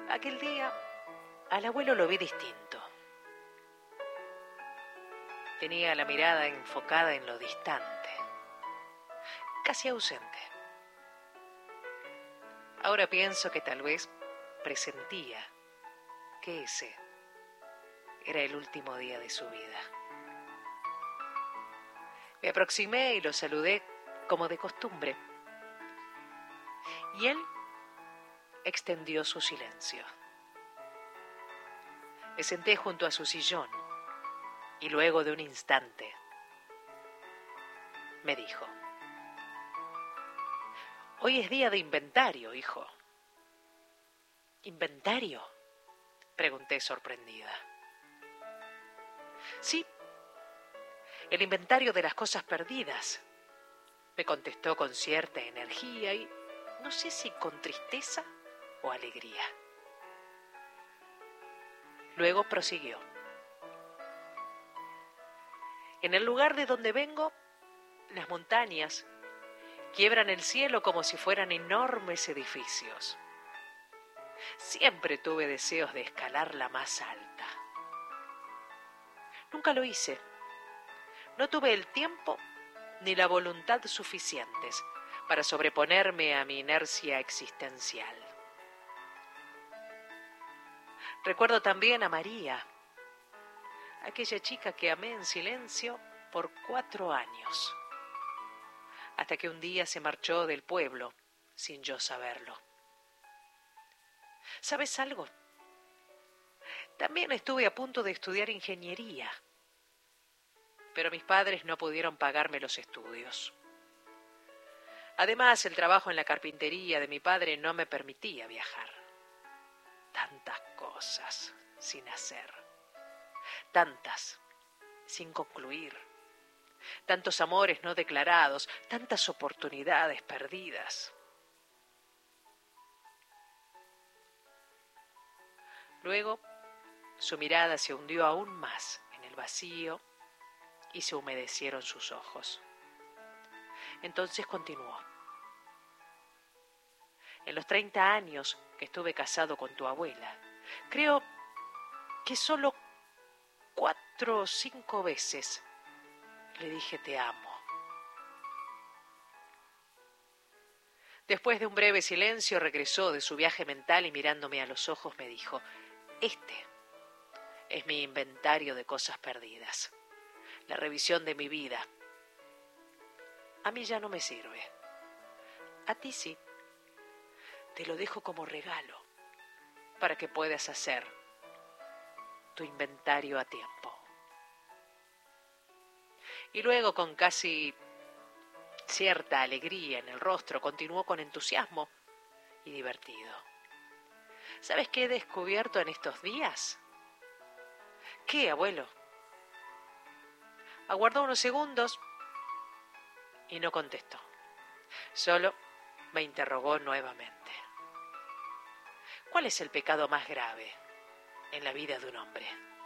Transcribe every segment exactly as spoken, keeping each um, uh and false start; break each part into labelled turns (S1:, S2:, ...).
S1: Aquel día al abuelo lo vi distinto. Tenía la mirada enfocada en lo distante, casi ausente. Ahora pienso que tal vez presentía que ese era el último día de su vida. Me aproximé y lo saludé como de costumbre, y él extendió su silencio. Me senté junto a su sillón y luego de un instante me dijo: hoy es día de inventario, hijo. ¿Inventario?, pregunté sorprendida. Sí, el inventario de las cosas perdidas, me contestó con cierta energía y no sé si con tristeza o alegría. Luego prosiguió: en el lugar de donde vengo, las montañas quiebran el cielo como si fueran enormes edificios. Siempre tuve deseos de escalar la más alta. Nunca lo hice. No tuve el tiempo ni la voluntad suficientes para sobreponerme a mi inercia existencial. Recuerdo también a María, aquella chica que amé en silencio por cuatro años, hasta que un día se marchó del pueblo sin yo saberlo. ¿Sabes algo? También estuve a punto de estudiar ingeniería, pero mis padres no pudieron pagarme los estudios. Además, el trabajo en la carpintería de mi padre no me permitía viajar. Tantas cosas sin hacer, tantas sin concluir, tantos amores no declarados, tantas oportunidades perdidas. Luego, su mirada se hundió aún más en el vacío y se humedecieron sus ojos. Entonces continuó: en los treinta años que estuve casado con tu abuela, creo que solo cuatro o cinco veces le dije te amo. Después de un breve silencio regresó de su viaje mental y mirándome a los ojos me dijo: este es mi inventario de cosas perdidas, la revisión de mi vida. A mí ya no me sirve. A ti sí. Te lo dejo como regalo para que puedas hacer tu inventario a tiempo. Y luego, con casi cierta alegría en el rostro, continuó con entusiasmo y divertido: ¿sabes qué he descubierto en estos días? ¿Qué, abuelo? Aguardó unos segundos y no contestó. Solo me interrogó nuevamente: ¿cuál es el pecado más grave en la vida de un hombre?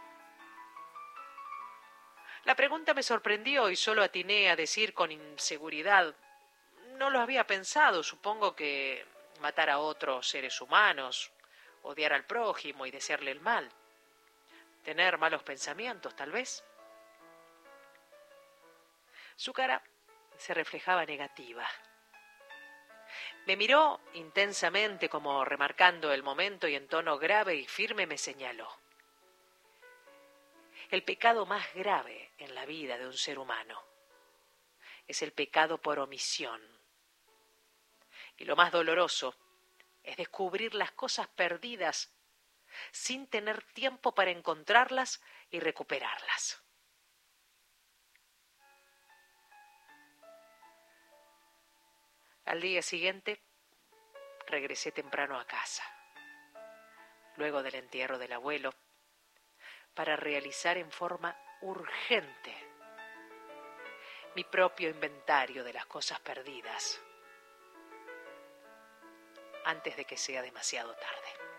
S1: La pregunta me sorprendió y solo atiné a decir con inseguridad: no lo había pensado, supongo que matar a otros seres humanos, odiar al prójimo y desearle el mal, tener malos pensamientos, tal vez. Su cara se reflejaba negativa. Me miró intensamente como remarcando el momento y en tono grave y firme me señaló: el pecado más grave en la vida de un ser humano es el pecado por omisión. Y lo más doloroso es descubrir las cosas perdidas sin tener tiempo para encontrarlas y recuperarlas. Al día siguiente regresé temprano a casa, luego del entierro del abuelo, para realizar en forma urgente mi propio inventario de las cosas perdidas antes de que sea demasiado tarde.